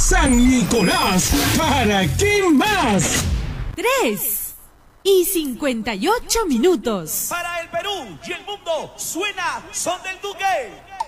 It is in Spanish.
San Nicolás, ¿para qué más? 3:58. Para el Perú y el mundo suena Son del Duque.